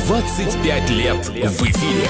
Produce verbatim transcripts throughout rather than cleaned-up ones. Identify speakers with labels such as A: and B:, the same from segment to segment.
A: двадцать пять лет в эфире.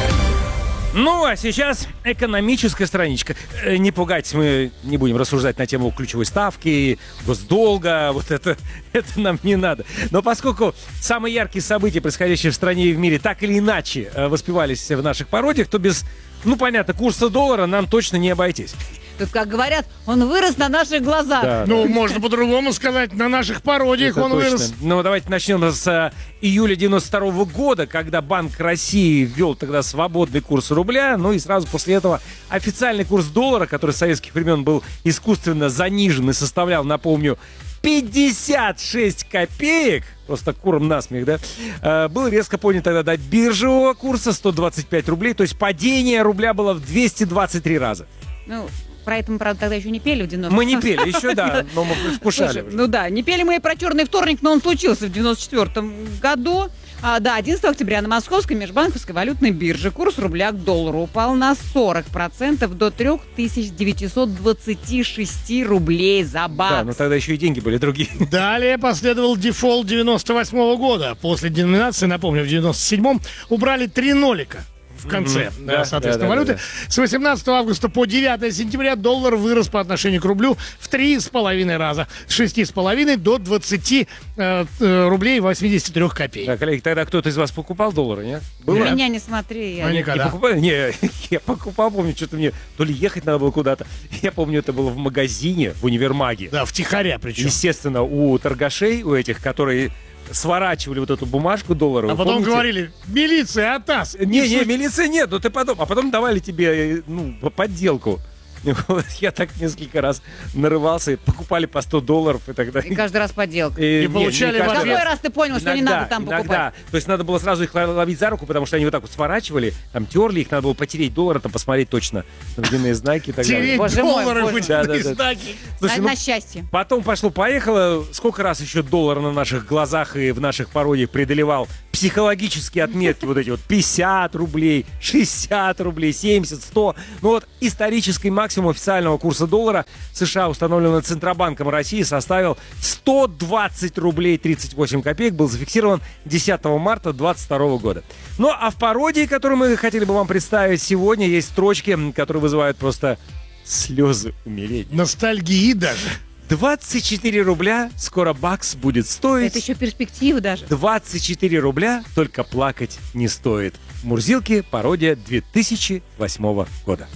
B: Ну, а сейчас экономическая страничка. Э, Не пугайтесь, мы не будем рассуждать на тему ключевой ставки, госдолга, вот это, это нам не надо. Но поскольку самые яркие события, происходящие в стране и в мире, так или иначе э, воспевались в наших пародиях, то без, ну, понятно, курса доллара нам точно не обойтись.
C: Тут, как говорят, он вырос на наших глазах.
B: Да,
D: Ну,
B: да.
D: можно по-другому сказать, на наших пародиях
B: Это
D: он
B: точно.
D: вырос.
B: Ну, давайте начнем с э, июля девяносто второго года, когда Банк России ввел тогда свободный курс рубля. Ну и сразу после этого официальный курс доллара, который с советских времен был искусственно занижен и составлял, напомню, пятьдесят шесть копеек, просто куром насмех, да, э, был резко поднят тогда до биржевого курса сто двадцать пять рублей, то есть падение рубля было в двести двадцать три раза.
C: Ну, про это мы, правда, тогда еще не пели в девяностом.
B: Мы не пели еще, да, но мы вкушали.
C: Слушай,
B: уже.
C: ну да, не пели мы и про черный вторник, но он случился в девяносто четвёртом году. А, да, одиннадцатого октября на Московской межбанковской валютной бирже курс рубля к доллару упал на сорок процентов до три тысячи девятьсот двадцать шесть рублей за бакс.
B: Да, но тогда еще и деньги были другие.
D: Далее последовал дефолт девяносто восьмого года. После деноминации, напомню, в девяносто седьмом убрали три нолика в конце,
B: Мгм.
D: да,
B: Да,
D: соответственно,
B: да, да,
D: валюты.
B: да,
D: С восемнадцатого августа по девятого сентября доллар вырос по отношению к рублю в три с половиной раза. С шести с половиной до двадцати э, э, рублей восьмидесяти трёх копеек.
B: Да, коллеги, тогда кто-то из вас покупал доллары, нет?
C: На
B: Было?
C: меня не смотри. я
D: Ну,
C: не-
D: никогда.
B: Не покупали? Не, я покупал, помню, что-то мне то ли ехать надо было куда-то. Я помню, это было в магазине, в универмаге.
D: Да, втихаря причем.
B: Естественно, у торгашей, у этих, которые сворачивали вот эту бумажку долларовую.
D: А потом
B: помните?
D: говорили, милиция, АТАС.
B: Не, не,
D: суть.
B: милиции нет, ну ты потом. А потом давали тебе, э, ну, подделку. Вот я так несколько раз нарывался, и покупали по сто долларов и так далее.
C: И каждый раз подделка.
B: И,
D: И получали в
B: каждый
D: ответ.
C: Какой раз ты понял, что не
B: Иногда,
C: надо там
B: иногда.
C: покупать?
B: То есть надо было сразу их ловить за руку, потому что они вот так вот сворачивали, там терли их, надо было потереть доллары, там посмотреть точно водяные знаки и так далее.
D: Тереть
C: Боже мой,
D: доллары,
C: боже.
D: водяные
B: Да, да, да.
D: знаки.
B: Слушай,
C: на,
B: ну,
C: на счастье.
B: потом пошло-поехало. Сколько раз еще доллар на наших глазах и в наших пародиях преодолевал психологические отметки, вот эти вот пятьдесят рублей, шестьдесят рублей, семьдесят, сто. Ну вот исторический максимум официального курса доллара США, установленного Центробанком России, составил сто двадцать рублей тридцать восемь копеек, был зафиксирован десятого марта двадцать второго года. Ну а в пародии, которую мы хотели бы вам представить сегодня, есть строчки, которые вызывают просто слезы умиления.
D: Ностальгии даже.
B: двадцать четыре рубля, скоро бакс будет стоить.
C: Это еще перспективы даже.
B: двадцать четыре рубля, только плакать не стоит. Мурзилки, пародия две тысячи восьмого года.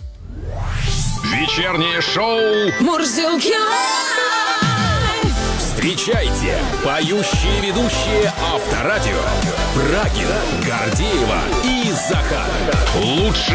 A: Вечернее шоу.
E: Мурзилки лайф!
A: Встречайте, поющие ведущие Авторадио. Брагин, Гордеева и Захар. Лучшие